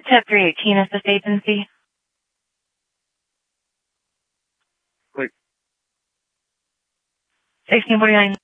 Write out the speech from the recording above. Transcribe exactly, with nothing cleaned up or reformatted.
Tip three eighteen, assist agency. Click. sixteen forty-nine.